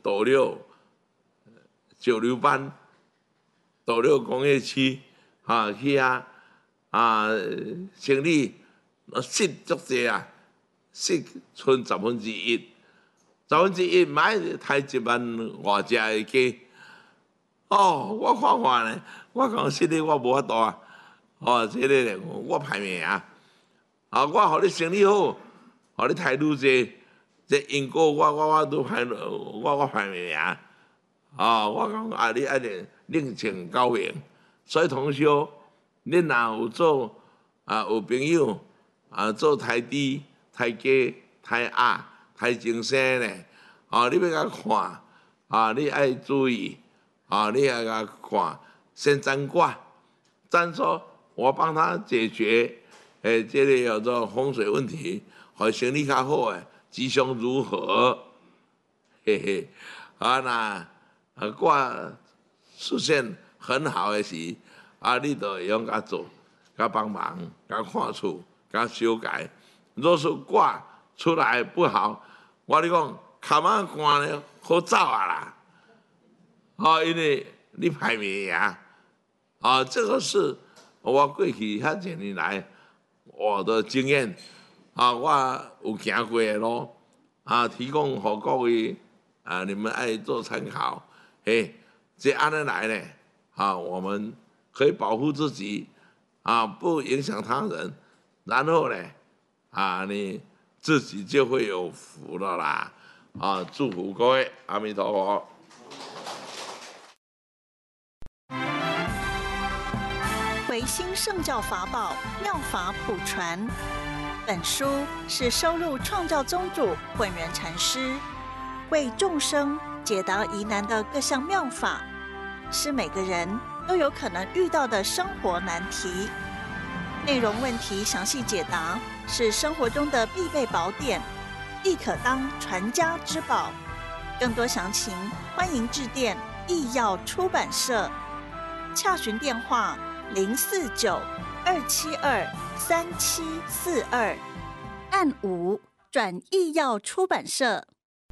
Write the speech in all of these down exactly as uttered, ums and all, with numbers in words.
斗六九流班、斗六工业区啊去啊啊成立失足者啊，失剩十分之一，十分之一买台一万外只的鸡。哦，我看看呢，我讲实力我无法度啊，哦，这个咧我排名啊，啊，我互你生理好，互你抬愈济，这因果我我我都排我我排名啊，啊，我讲啊，你爱定另请高明，所以同修，你若有做啊有朋友啊做台猪、台鸡、台鸭、台精生咧，啊，你要甲看啊，你爱注意。啊，你要甲看，先占卦，占说我帮他解决，诶，这个叫做风水问题，互生理较好诶，吉祥如何？嘿嘿，啊那啊卦出现很好诶时，啊你就会用甲做，甲帮忙，甲看厝，甲修改。若是卦出来不好，我你讲，卡马官咧好走啊啦。啊，因为你排名呀，啊，这个是我过去遐几年来我的经验，啊，我有行过的路，啊，提供给各位啊，你们爱做参考，嘿，这安尼来呢，啊，我们可以保护自己，啊，不影响他人，然后呢，啊，你自己就会有福了啦，啊，祝福各位，阿弥陀佛。 维新圣教法宝妙法普传，本书是收录创教宗主混元禅师为众生解答疑难的各项妙法，是每个人都有可能遇到的生活难题。内容问题详细解答，是生活中的必备宝典，亦可当传家之宝。更多详情，欢迎致电义耀出版社，洽询电话。零四九二七二三七四二，按五转义耀出版社。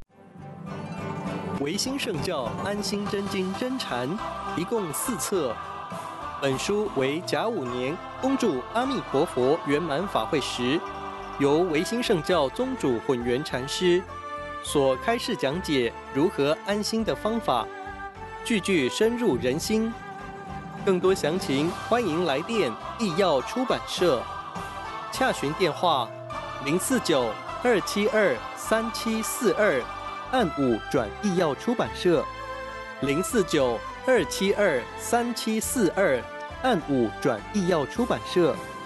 维新圣教安心真经真禅，一共四册。本书为甲午年恭祝阿弥陀佛圆满法会时，由维新圣教宗主混元禅师所开示讲解如何安心的方法，句句深入人心。更多详情，欢迎来电义耀出版社，洽询电话零四九二七二三七四二，按五转义耀出版社零四九二七二三七四二，按五转义耀出版社。